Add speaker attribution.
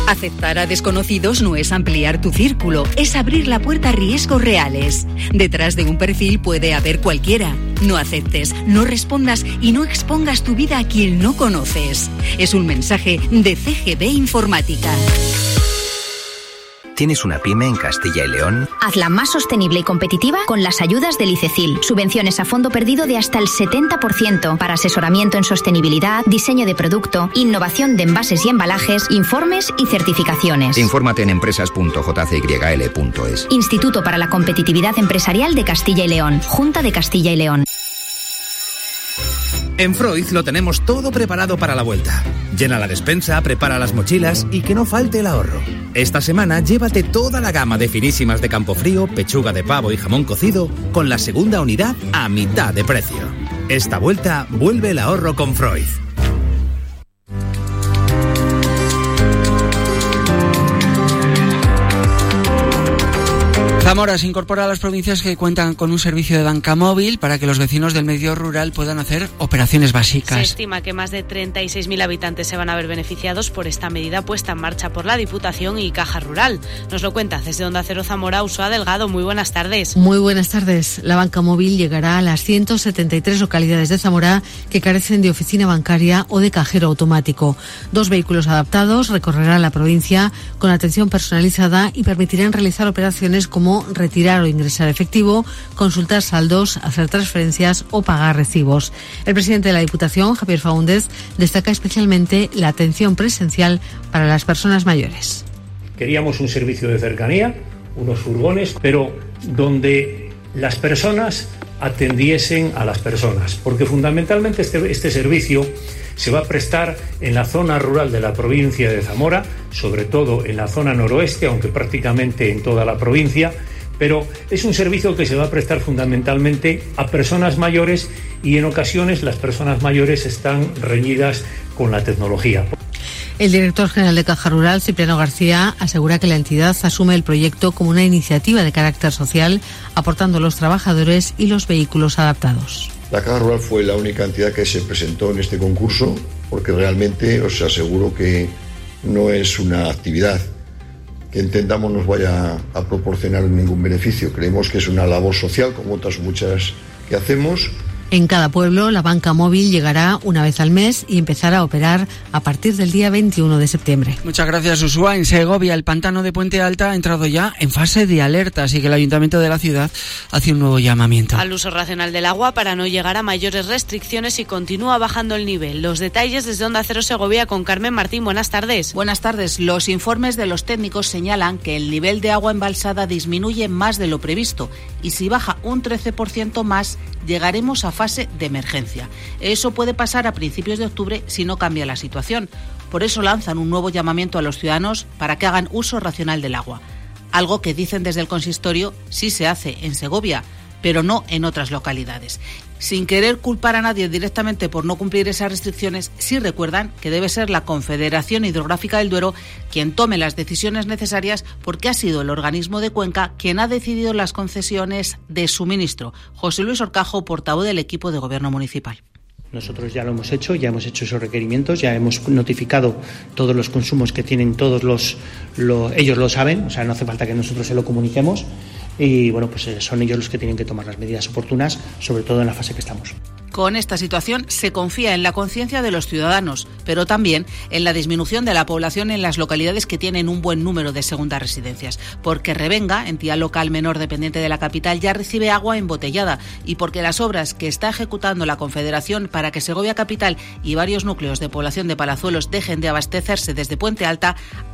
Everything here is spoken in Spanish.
Speaker 1: Aceptar a desconocidos no es ampliar tu círculo, es abrir la puerta a riesgos reales. Detrás de un perfil puede haber cualquiera. No aceptes, no respondas y no expongas tu vida a quien no conoces. Es un mensaje de CGB Informática.
Speaker 2: ¿Tienes una pyme en Castilla y León?
Speaker 3: Hazla más sostenible y competitiva con las ayudas del ICECIL. Subvenciones a fondo perdido de hasta el 70% para asesoramiento en sostenibilidad, diseño de producto, innovación de envases y embalajes, informes y certificaciones.
Speaker 2: Infórmate en empresas.jcyl.es.
Speaker 3: Instituto para la Competitividad Empresarial de Castilla y León. Junta de Castilla y León.
Speaker 4: En Freud lo tenemos todo preparado para la vuelta. Llena la despensa, prepara las mochilas y que no falte el ahorro. Esta semana llévate toda la gama de finísimas de Campofrío, pechuga de pavo y jamón cocido con la segunda unidad a mitad de precio. Esta vuelta vuelve el ahorro con Freud.
Speaker 5: Zamora se incorpora a las provincias que cuentan con un servicio de banca móvil para que los vecinos del medio rural puedan hacer operaciones básicas.
Speaker 6: Se estima que más de 36.000 habitantes se van a ver beneficiados por esta medida puesta en marcha por la Diputación y Caja Rural. Nos lo cuenta desde Onda Cero Zamora, Usoa Delgado. Muy buenas tardes.
Speaker 7: Muy buenas tardes. La banca móvil llegará a las 173 localidades de Zamora que carecen de oficina bancaria o de cajero automático. 2 vehículos adaptados recorrerán la provincia con atención personalizada y permitirán realizar operaciones como retirar o ingresar efectivo, consultar saldos, hacer transferencias o pagar recibos. El presidente de la Diputación, Javier Faúndez, destaca especialmente la atención presencial para las personas mayores.
Speaker 8: Queríamos un servicio de cercanía, unos furgones, pero donde las personas atendiesen a las personas, porque fundamentalmente este servicio se va a prestar en la zona rural de la provincia de Zamora, sobre todo en la zona noroeste, aunque prácticamente en toda la provincia, pero es un servicio que se va a prestar fundamentalmente a personas mayores y en ocasiones las personas mayores están reñidas con la tecnología.
Speaker 7: El director general de Caja Rural, Cipriano García, asegura que la entidad asume el proyecto como una iniciativa de carácter social, aportando los trabajadores y los vehículos adaptados.
Speaker 9: La Caja Rural fue la única entidad que se presentó en este concurso porque realmente os aseguro que no es una actividad que entendamos nos vaya a proporcionar ningún beneficio. Creemos que es una labor social como otras muchas que hacemos.
Speaker 7: En cada pueblo, la banca móvil llegará una vez al mes y empezará a operar a partir del día 21 de septiembre.
Speaker 5: Muchas gracias, Usoa. En Segovia, el pantano de Puente Alta ha entrado ya en fase de alerta, así que el Ayuntamiento de la ciudad hace un nuevo llamamiento
Speaker 6: al uso racional del agua para no llegar a mayores restricciones y continúa bajando el nivel. Los detalles desde Onda Cero Segovia con Carmen Martín. Buenas tardes.
Speaker 10: Buenas tardes. Los informes de los técnicos señalan que el nivel de agua embalsada disminuye más de lo previsto y si baja un 13% más, llegaremos a fase de emergencia. Eso puede pasar a principios de octubre si no cambia la situación. Por eso lanzan un nuevo llamamiento a los ciudadanos para que hagan uso racional del agua. Algo que dicen desde el consistorio sí se hace en Segovia, pero no en otras localidades. Sin querer culpar a nadie directamente por no cumplir esas restricciones, sí recuerdan que debe ser la Confederación Hidrográfica del Duero quien tome las decisiones necesarias porque ha sido el organismo de Cuenca quien ha decidido las concesiones de suministro. José Luis Orcajo, portavoz del equipo de Gobierno municipal.
Speaker 11: Nosotros ya lo hemos hecho, ya hemos hecho esos requerimientos, ya hemos notificado todos los consumos que tienen ellos lo saben, o sea, no hace falta que nosotros se lo comuniquemos. Y bueno, pues son ellos los que tienen que tomar las medidas oportunas, sobre todo en la fase que estamos.
Speaker 10: Con esta situación se confía en la conciencia de los ciudadanos, pero también en la disminución de la población en las localidades que tienen un buen número de segundas residencias, porque Revenga, entidad local menor dependiente de la capital, ya recibe agua embotellada y porque las obras que está ejecutando la Confederación para que Segovia Capital y varios núcleos de población de Palazuelos dejen de abastecerse desde Puente Alta